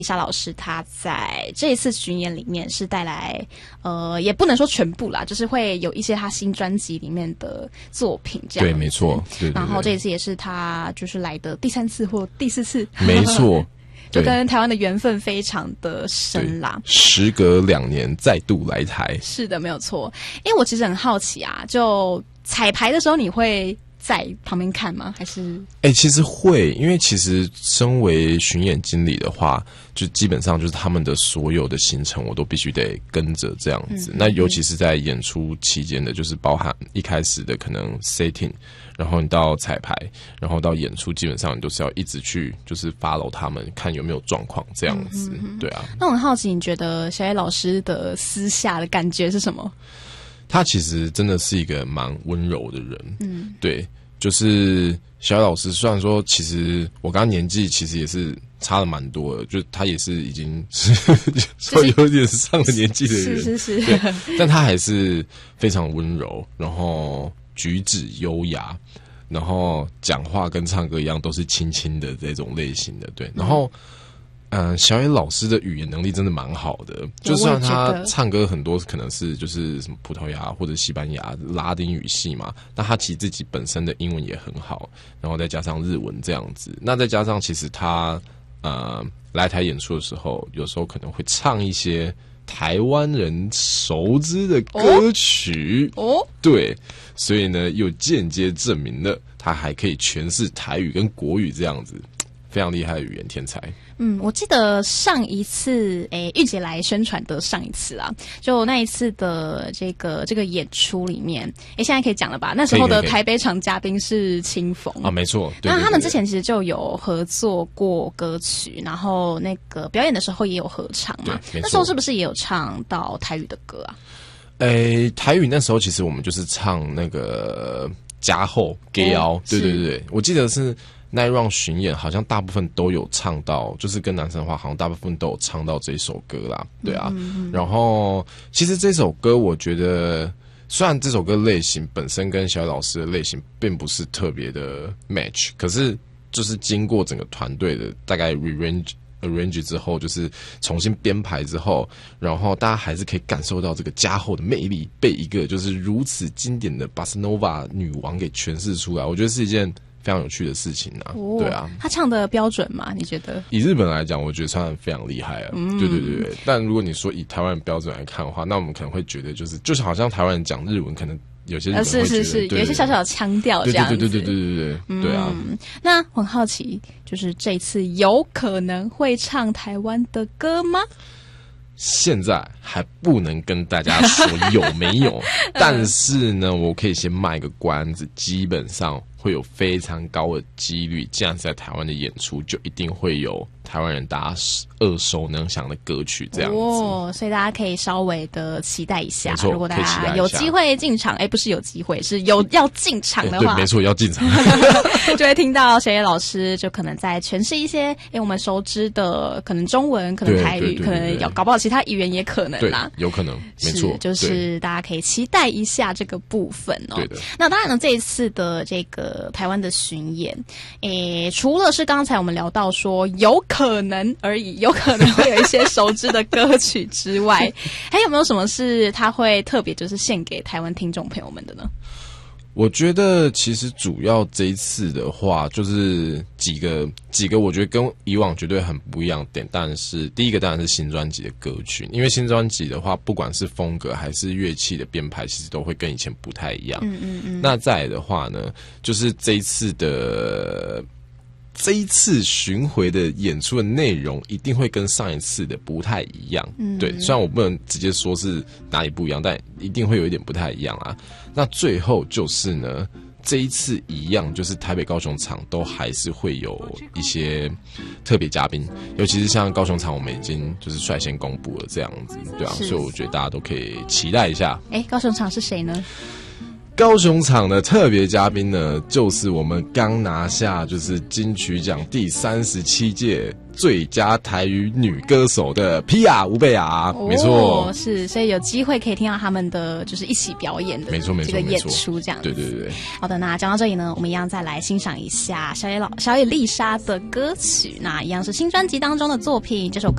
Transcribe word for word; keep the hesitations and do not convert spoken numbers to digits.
夏老师他在这一次巡演里面是带来，呃，也不能说全部啦，就是会有一些他新专辑里面的作品这样。 对，没错。对对对， 然后这一次也是他就是来的第三次或第四次。 没错。 就跟台湾的缘分非常的深啦。 时隔两年再度来台。 是的，没有错。因为我其实很好奇啊，就彩排的时候你会在旁边看吗？还是？ 哎、欸，其实会，因为其实身为巡演经理的话，就基本上就是他们的所有的行程，我都必须得跟着这样子。嗯、那尤其是在演出期间的，就是包含一开始的可能 setting， 然后你到彩排，然后到演出，基本上你都是要一直去就是 follow 他们，看有没有状况这样子。嗯、哼对啊。 那我很好奇，你觉得小野老师的私下的感觉是什么？ 他其实真的是一个蛮温柔的人，嗯，对，就是小野老师，虽然说其实我跟他年纪其实也是差了蛮多的，就他也是已经是稍微有点上了年纪的人， 是是是， 对，但他还是非常温柔，然后举止优雅，然后讲话跟唱歌一样都是轻轻的这种类型的，对，然后。嗯，小野老师的语言能力真的蛮好的，就算他唱歌很多可能是就是什么葡萄牙或者西班牙拉丁语系嘛，那他其实自己本身的英文也很好，然后再加上日文这样子，那再加上其实他呃来台演出的时候，有时候可能会唱一些台湾人熟知的歌曲哦，哦对，所以呢又间接证明了他还可以诠释台语跟国语这样子。非常厉害的语言天才。 嗯，我记得上一次，诶，玉姐来宣传的上一次啊，就那一次的这个这个演出里面，诶，现在可以讲了吧？那时候的台北场嘉宾是清风啊，没错。对对对对， 那他们之前其实就有合作过歌曲，然后那个表演的时候也有合唱嘛。那时候是不是也有唱到台语的歌啊？ 诶，台语那时候其实我们就是唱那个加厚 gay 凹、哦，对对对，我记得是。那一 round 巡演好像大部分都有唱到，就是跟男生的话，好像大部分都有唱到这首歌啦，对啊。嗯嗯然后其实这首歌，我觉得虽然这首歌类型本身跟小野老师的类型并不是特别的 match， 可是就是经过整个团队的大概 rearrange arrange 之后，就是重新编排之后，然后大家还是可以感受到这个加厚的魅力，被一个就是如此经典的 Bossa Nova 女王给诠释出来，我觉得是一件。非常有趣的事情啊，哦、对啊， 他唱的标准吗？你觉得？ 以日本来讲，我觉得唱的非常厉害啊，嗯、对对对对。但如果你说以台湾标准来看的话，那我们可能会觉得就是，就是好像台湾人讲日文，可能有些人会觉得、呃、是是是， 有一些小小的腔调这样子。 对对对对对对对对，嗯、对啊。 那我很好奇，就是这次有可能会唱台湾的歌吗？ 现在还不能跟大家说有没有，但是呢，我可以先卖个关子，基本上会有非常高的几率，既然是在台湾的演出，就一定会有台湾人大家耳熟能详的歌曲这样子。 哦，所以大家可以稍微的期待一下，如果大家有机会进场，哎，不是有机会，是有要进场的话， 对，没错，要进场， 就会听到小野老师就可能在诠释一些哎我们熟知的，可能中文，可能台语，可能有搞不好其他语言也可能啦， 有可能，没错， 就是大家可以期待一下这个部分哦。 对的。 那当然呢，这一次的这个台湾的巡演，诶，除了是刚才我们聊到说有可能而已，有可能会有一些熟知的歌曲之外，还有没有什么是他会特别就是献给台湾听众朋友们的呢？ 我觉得其实主要这一次的话，就是几个几个，我觉得跟以往绝对很不一样的点。当然是第一个，当然是新专辑的歌曲，因为新专辑的话，不管是风格还是乐器的编排，其实都会跟以前不太一样。嗯嗯嗯。那再来的话呢，就是这一次的。这一次巡回的演出的内容一定会跟上一次的不太一样，嗯，对。虽然我不能直接说是哪里不一样，但一定会有一点不太一样啊。那最后就是呢，这一次一样，就是台北、高雄场都还是会有一些特别嘉宾，尤其是像高雄场，我们已经就是率先公布了这样子，对啊，所以我觉得大家都可以期待一下。 哎，高雄场是谁呢？ 高雄场的特别嘉宾呢，就是我们刚拿下就是金曲奖第三十七届最佳台语女歌手的 Pia 吴贝雅，没错， 哦，是，所以有机会可以听到他们的就是一起表演的， 没错没错， 这个演出这样子。 对对对。 好的，那讲到这里呢，我们一样再来欣赏一下小野老小野丽莎的歌曲，那一样是新专辑当中的作品，这首歌